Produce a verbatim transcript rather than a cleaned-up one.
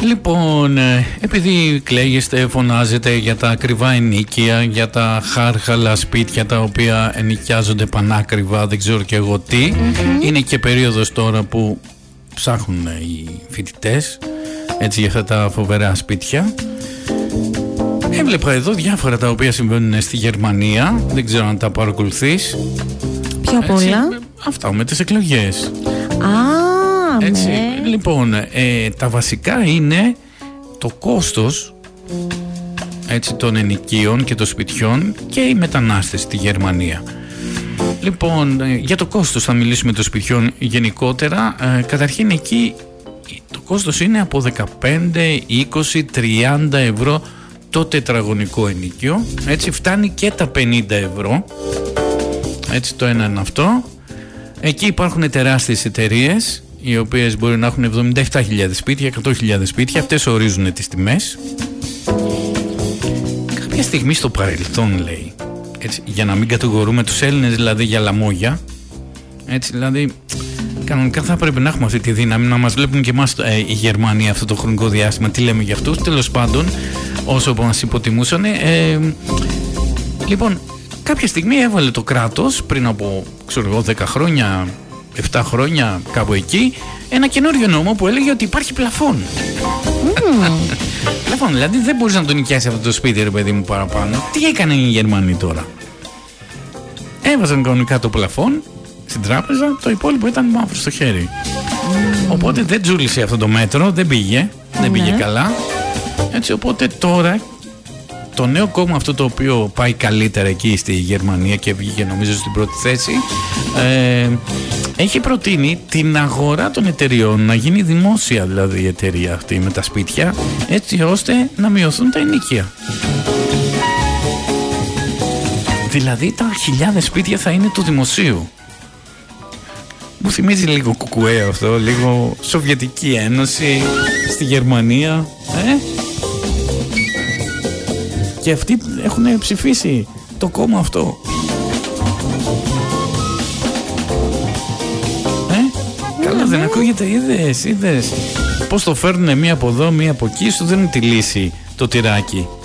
Λοιπόν, επειδή κλαίγεστε, φωνάζετε για τα ακριβά ενοίκια, για τα χάρχαλα σπίτια τα οποία ενοικιάζονται πανάκριβα, δεν ξέρω και εγώ τι, mm-hmm. είναι και περίοδος τώρα που ψάχνουν οι φοιτητές έτσι για αυτά τα φοβερά σπίτια. Έβλεπα εδώ διάφορα τα οποία συμβαίνουν στη Γερμανία, δεν ξέρω αν τα παρακολουθείς. Ποια απ' όλα? Αυτά με τις εκλογές. Α, έτσι, ναι. Λοιπόν, ε, τα βασικά είναι το κόστος έτσι, των ενοικίων και των σπιτιών και οι μετανάστες στη Γερμανία. Λοιπόν, ε, για το κόστος θα μιλήσουμε των σπιτιών γενικότερα. Ε, καταρχήν εκεί το κόστος είναι από δεκαπέντε, είκοσι, τριάντα ευρώ το τετραγωνικό ενοίκιο. Έτσι φτάνει και τα πενήντα ευρώ. Έτσι το ένα είναι αυτό. Εκεί υπάρχουν τεράστιες εταιρείες οι οποίες μπορεί να έχουν εβδομήντα επτά χιλιάδες σπίτια, εκατό χιλιάδες σπίτια. Αυτές ορίζουν τις τιμές. Κάποια στιγμή στο παρελθόν, λέει, έτσι, για να μην κατηγορούμε τους Έλληνες δηλαδή για λαμόγια, έτσι δηλαδή κανονικά θα πρέπει να έχουμε αυτή τη δύναμη να μας βλέπουν και εμάς ε, οι Γερμανοί αυτό το χρονικό διάστημα. Τι λέμε για αυτούς, τέλος πάντων, όσο μας υποτιμούσαν. Ε, λοιπόν, κάποια στιγμή έβαλε το κράτος πριν από ξέρω εγώ δέκα χρόνια, επτά χρόνια, κάπου εκεί, ένα καινούριο νόμο που έλεγε ότι υπάρχει πλαφόν. Mm. Πλαφόν, δηλαδή δεν μπορείς να τον νοικιάσει αυτό το σπίτι, ρε παιδί μου, παραπάνω. Τι έκανε οι Γερμανοί τώρα? Έβαζαν κανονικά το πλαφόν στην τράπεζα, το υπόλοιπο ήταν μαύρο στο χέρι. Mm. Οπότε δεν τζούλησε αυτό το μέτρο, δεν πήγε, δεν mm. πήγε καλά. Έτσι, οπότε τώρα το νέο κόμμα αυτό το οποίο πάει καλύτερα εκεί στη Γερμανία και βγήκε νομίζω στην πρώτη θέση, ε, έχει προτείνει την αγορά των εταιριών να γίνει δημόσια, δηλαδή η εταιρεία αυτή με τα σπίτια, έτσι ώστε να μειωθούν τα ενοίκια. Δηλαδή τα χιλιάδες σπίτια θα είναι του δημοσίου. Μου θυμίζει λίγο κουκουέ αυτό, λίγο Σοβιετική Ένωση στη Γερμανία, ε? Και αυτοί έχουν ψηφίσει το κόμμα αυτό. Ε, mm-hmm. Καλά δεν ακούγεται, είδες, είδες. Πώς το φέρνουνε μία από εδώ, μία από εκεί, σου δίνουν τη λύση το τυράκι.